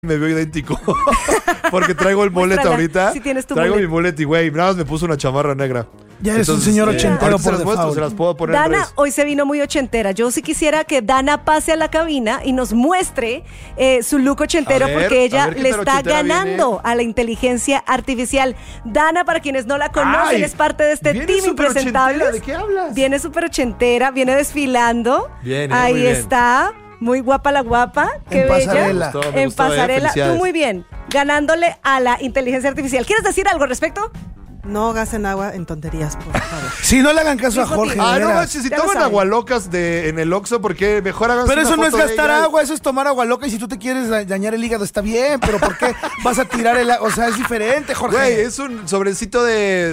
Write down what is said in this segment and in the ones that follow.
me veo idéntico. Porque traigo el mullet ahorita. Si tienes tu traigo mullet. mi mullet y güey, nada más me puso una chamarra negra. Ya eres un señor ochentero por default. Se las puedo poner en Dana redes. hoy se vino muy ochentera. Yo sí quisiera que Dana pase a la cabina y nos muestre su look ochentero, A ver, porque ella a ver qué le tan está ochentera ganando viene. a la inteligencia artificial. Dana, para quienes no la conocen, Ay, es parte de este viene team súper impresentables. ochentera, ¿de qué hablas? Viene súper ochentera, viene desfilando. Bien, Ahí muy bien. está. Muy guapa la guapa. Qué En bella. pasarela. Me En gustó, pasarela. Tú felicidades. muy bien. Ganándole a la inteligencia artificial. ¿Quieres decir algo al respecto? No gasten agua en tonterías, por favor. Si no le hagan caso a Jorge. Ah, de no veras. manches, si Ya lo toman saben. agualocas en el Oxxo, porque mejor hagan Pero una eso no es foto de gastar ella. agua, eso es tomar agua loca. Y si tú te quieres dañar el hígado, está bien. Pero ¿por qué vas a tirar el agua? O sea, es diferente, Jorge. Güey, es un sobrecito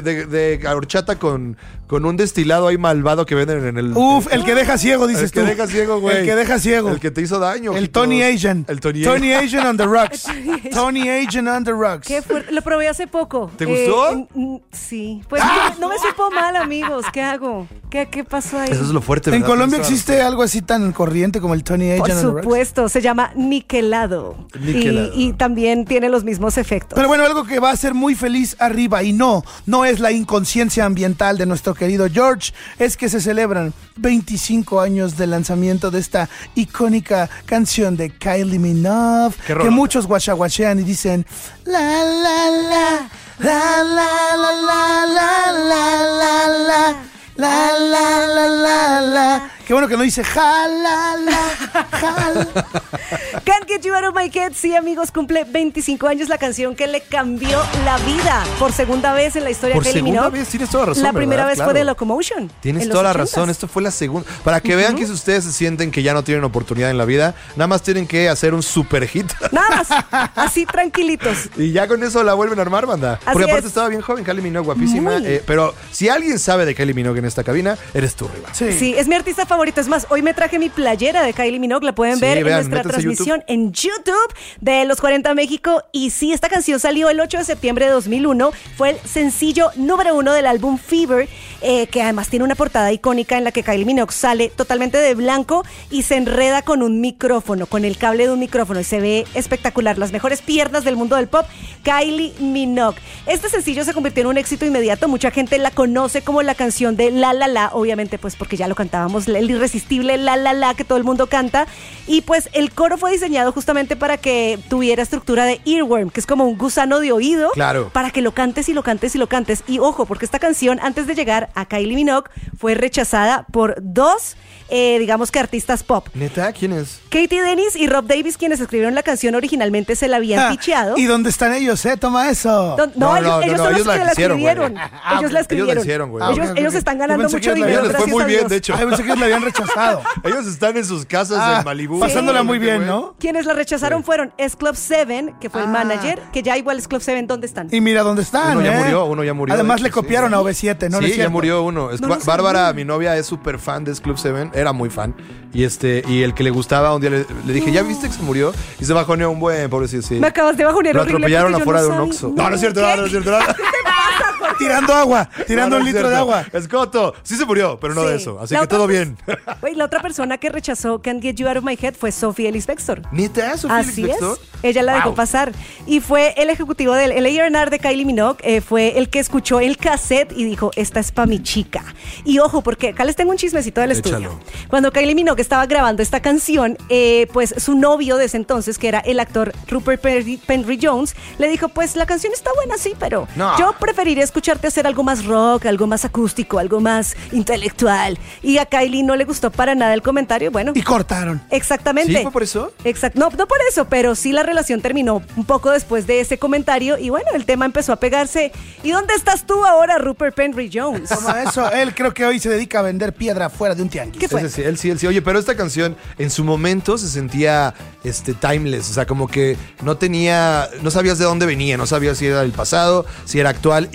de horchata con un destilado ahí malvado que venden en el... Uf, el que deja ciego, dices el que tú. deja ciego, güey. El que deja ciego. El que te hizo daño. El ojitos. Tony Asian. El Tony Asian on the rocks. Tony Asian on the rocks. Qué fuerte. Lo probé hace poco. ¿Te gustó? Sí. Pues no me supo mal, amigos. ¿Qué hago? ¿Qué pasó ahí? Eso es lo fuerte, En ¿verdad? Colombia Tienes toda existe algo así tan corriente como el Tony Por Asian on the rocks. supuesto, se llama niquelado. Niquelado. Y también tiene los mismos efectos. Pero bueno, algo que va a hacer muy feliz arriba, y no es la inconsciencia ambiental de nuestro querido George, es que se celebran 25 años del lanzamiento de esta icónica canción de Kylie Minogue, Qué que rolota. muchos guachaguachean y dicen la la la la la la la la la la la la la la. Qué bueno que no dice jalala, jala. Can't Get You Out of My Head, sí, amigos, cumple 25 años la canción que le cambió la vida por segunda vez en la historia Por de Kylie segunda Minogue. vez, tienes toda razón, La primera ¿verdad? vez Claro. fue de Locomotion. Tienes en los toda la 80s. razón, esto fue la segunda. Para que vean que si ustedes se sienten que ya no tienen oportunidad en la vida, nada más tienen que hacer un super hit. Nada más, así tranquilitos. Y ya con eso la vuelven a armar, banda. Así Porque aparte es. estaba bien joven, Kylie Minogue, guapísima. Muy. Pero si alguien sabe de Kylie Minogue en esta cabina, eres tú, Riva. Sí, es mi artista favorito. Es más, hoy me traje mi playera de Kylie Minogue. La pueden Sí, ver vean, en nuestra métanse a transmisión en YouTube de Los 40 México. Y sí, esta canción salió el 8 de septiembre de 2001. Fue el sencillo número 1 del álbum Fever, que además tiene una portada icónica en la que Kylie Minogue sale totalmente de blanco y se enreda con un micrófono, con el cable de un micrófono. Y se ve espectacular. Las mejores piernas del mundo del pop, Kylie Minogue. Este sencillo se convirtió en un éxito inmediato. Mucha gente la conoce como la canción de La La La, obviamente pues porque ya lo cantábamos, el irresistible La La La que todo el mundo canta. Y pues el coro fue diseñado justamente para que tuviera estructura de earworm, que es como un gusano de oído. Claro. Para que lo cantes y lo cantes y lo cantes. Y ojo, porque esta canción, antes de llegar a Kylie Minogue, fue rechazada por dos, digamos que artistas pop. ¿Neta? ¿Quién es? Katie Dennis y Rob Davis, quienes escribieron la canción originalmente, se la habían picheado. ¿Y dónde están ellos, Toma eso. No, ellos son ellos los que la hicieron, güey. escribieron. Ellos la escribieron. Ellos la hicieron, güey. Ellos están ganando Yo pensé mucho que la dinero. les fue gracias muy a bien, Dios. de hecho. Ay, pensé que la habían rechazado. Ellos están en sus casas en Malibú. Pasándola Sí. muy bien, güey. ¿no? Quienes la rechazaron fueron S Club 7, que fue el manager, que ya igual S Club 7, ¿dónde están? Y mira dónde están, Uno ya murió, Además de le hecho, copiaron sí. a OV7, ¿no? ¿No es Sí, ya cierto? murió uno. No lo sabía. Bárbara, mi novia, es súper fan de Club 7. Era muy fan. Y el que le gustaba, un día le dije, ¿ya viste que se murió? Y se bajoneó un buen, pobrecito, sí. Me acabas de bajonear Lo horrible atropellaron porque yo afuera de no un sabía. Oxxo. No, no es cierto, no es cierto. No. Tirando agua, tirando No, un no es litro de cierto. agua. Escoto, sí se murió, pero no Sí. de eso. Así La que otra todo pers- bien. Güey, la otra persona que rechazó Can't Get You Out of My Head fue Sophie Ellis Bextor. ¿Neta? ¿Sofía Así es. Ellis-Bextor? Ella la dejó Wow. pasar. Y fue el ejecutivo del A&R de Kylie Minogue, fue el que escuchó el cassette y dijo, esta es pa' mi chica. Y ojo, porque acá les tengo un chismecito del Échalo. estudio. Cuando Kylie Minogue estaba grabando esta canción, pues su novio de ese entonces, que era el actor Rupert Penry Jones, le dijo, pues la canción está buena, sí, pero No. yo preferiría escucharte hacer algo más rock, algo más acústico, algo más intelectual. Y a Kylie no le gustó para nada el comentario. Bueno, Y cortaron. exactamente. ¿Sí fue por eso? Exacto. No por eso, pero sí la relación terminó un poco después de ese comentario y bueno, el tema empezó a pegarse. ¿Y dónde estás tú ahora, Rupert Penry Jones? Toma eso. Él creo que hoy se dedica a vender piedra fuera de un tianguis. ¿Qué fue? Ese sí, él sí. Oye, pero esta canción en su momento se sentía timeless, o sea, como que no sabías de dónde venía, no sabías si era del pasado, si era actual, y hasta la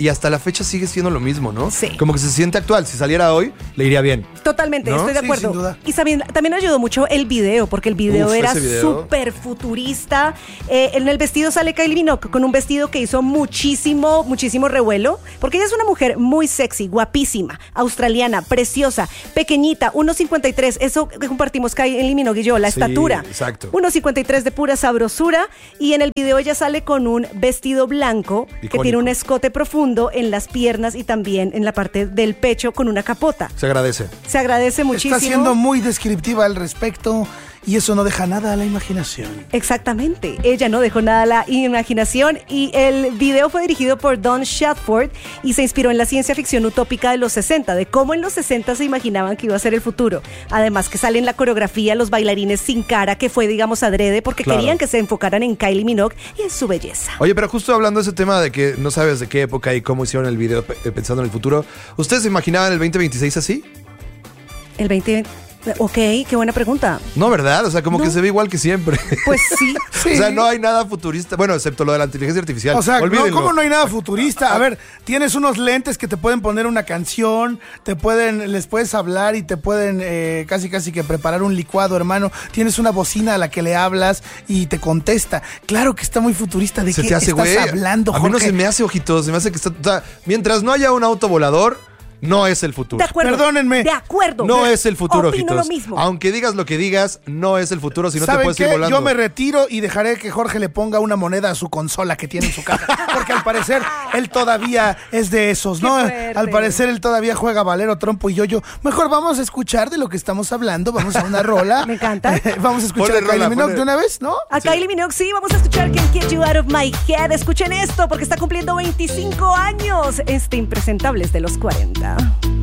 fecha sigue siendo lo mismo, ¿no? Sí. Como que se siente actual. Si saliera hoy, le iría bien. Totalmente, ¿No? estoy de Sí, acuerdo. sin duda. Y también ayudó mucho el video, porque el video Uf, era ese video. súper futurista. En el vestido sale Kylie Minogue con un vestido que hizo muchísimo revuelo, porque ella es una mujer muy sexy, guapísima, australiana, preciosa, pequeñita, 1.53. Eso que compartimos Kylie Minogue y yo, la Sí, estatura. exacto. 1.53 de pura sabrosura. Y en el video ella sale con un vestido blanco que Icónico. tiene un escote profundo en las piernas y también en la parte del pecho con una capota. Se agradece. Se agradece muchísimo. Está siendo muy descriptiva al respecto y eso no deja nada a la imaginación. Exactamente, ella no dejó nada a la imaginación y el video fue dirigido por Don Shadford y se inspiró en la ciencia ficción utópica de los 60, de cómo en los 60 se imaginaban que iba a ser el futuro. Además que sale en la coreografía los bailarines sin cara, que fue digamos adrede porque Claro. querían que se enfocaran en Kylie Minogue y en su belleza. Oye, pero justo hablando de ese tema de que no sabes de qué época y cómo hicieron el video pensando en el futuro, ¿ustedes se imaginaban el 2026 así? El 20... Ok, qué buena pregunta. No, ¿verdad? O sea, como No. que se ve igual que siempre. Pues sí. Sí. O sea, no hay nada futurista. Bueno, excepto lo de la inteligencia artificial. O sea, olvídenlo. ¿cómo no hay nada futurista? A ver, tienes unos lentes que te pueden poner una canción, les puedes hablar y te pueden casi que preparar un licuado, hermano. Tienes una bocina a la que le hablas y te contesta. Claro que está muy futurista. ¿De Se qué te hace, estás güey. hablando, A mí no Jorge? se me hace ojitos, se me hace que está. O sea, mientras no haya un auto volador, no es el futuro. De acuerdo. Perdónenme. De acuerdo. No es el futuro, Opino ojitos. lo mismo. Aunque digas lo que digas, no es el futuro si no te ¿Saben puedes qué? ir volando. Yo me retiro y dejaré que Jorge le ponga una moneda a su consola que tiene en su caja. Porque al parecer él todavía es de esos, ¿no? Qué fuerte. Al parecer él todavía juega Valero, Trompo y yo. Mejor vamos a escuchar de lo que estamos hablando. Vamos a una rola. Me encanta. Vamos a escuchar Ponle a Kylie rola, Minogue ponle. de una vez, ¿no? A Kylie Minogue, sí, vamos a escuchar Can't Get You Out of My Head. Escuchen esto porque está cumpliendo 25 años. Impresentables de los 40.